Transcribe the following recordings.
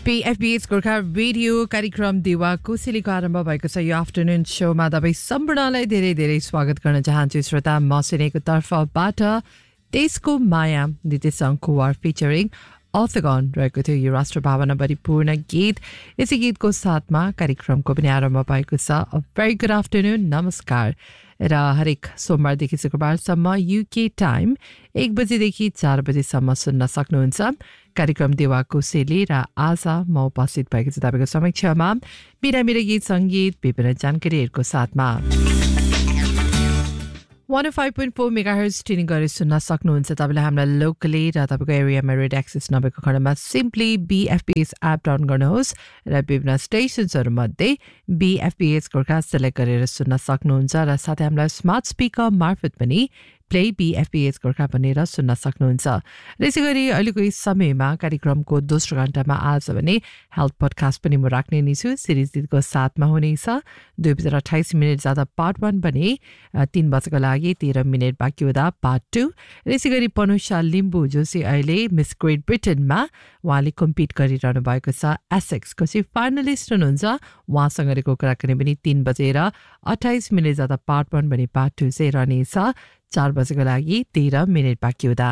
BFBS Gorkha radio कार्यक्रम देवा कोसेलीको आरम्भ भएको छ यो आफ्टरनुन शोमा तपाईँ सम्पूर्णलाई धेरै धेरै स्वागत गर्न चाहन्छु श्रोता म सिनेको तर्फबाट त्यसको माया दिते सङ्कुवार फिचरिङ अर्थगन रहेको थियो यो राष्ट्र भावना परिपूर्ण गीत यसै गीतको साथमा कार्यक्रमको पनि आरम्भ भएको छ अ भेरी गुड आफ्टरनुन नमस्कार र हरेक सोमबारदेखि शुक्रबारसम्म युके टाइम 1 बजेदेखि 4 बजेसम्म सुन्न सक्नुहुन्छ कार्यक्रम देवा कोसेली र आज म उपस्थित भएको छु तपाईँको समक्षमा बिरामी गीत सङ्गीत विभिन्न जानकारीहरूको साथमा 105.4 मेगाहर्ज ट्युनिङ गरेर सुन्न सक्नुहुन्छ तपाईँले हामीलाई लोकली र तपाईँको एरियामा रेड एक्सेस नभएको खण्डमा सिम्पली BFBS एप डाउन गर्नुहोस् र विभिन्न स्टेसन्सहरूमध्ये BFBS गोर्खा सेलेक्ट गरेर सुन्न सक्नुहुन्छ र साथै हामीलाई स्मार्ट स्पिकर मार्फत पनि प्ले BFBS गोर्खा भनेर सुन्न सक्नुहुन्छ र यसै गरी अहिलेको यस समयमा कार्यक्रमको दोस्रो घण्टामा आज भने हेल्थ पडकास्ट पनि म राख्ने नै छु सिरिज दिदको साथमा हुनेछ 2:28 जाँदा पार्ट 1 भने 3 बजेको लागि 13 मिनट बाँकी हुँदा पार्ट 2 र यसै गरी पनुषा लिम्बू जो चाहिँ अहिले मिस ग्रेट ब्रिटेनमा उहाँले कम्पिट गरिरहनु भएको छ एसेक्सको चाहिँ फाइनलिस्ट हुनुहुन्छ उहाँसँग गरेको कुराकानी पनि 3:28 जाँदा पार्ट 1 भने पार्ट 2 चाहिँ रहनेछ 4 बजेको लागि 13 मिनट बाँकी हुँदा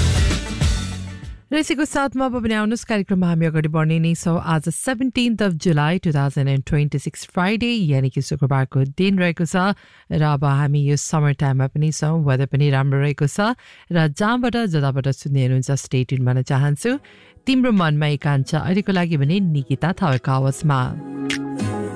र यसैको साथमा अब पनि आउनुहोस् कार्यक्रममा हामी अगाडि बढ्ने नै छौँ आज 17th of July 2026 फ्राइडे यानि कि शुक्रबारको दिन रहेको छ र अब हामी यो समर टाइममा पनि छौँ वेदर पनि राम्रो रहेको छ र जहाँबाट जताबाट सुन्दै हुनुहुन्छ स्टे ट्युन भन्न चाहन्छु तिम्रो मनमा एकांश अहिलेको लागि भने निकिता थापाको आवाजमा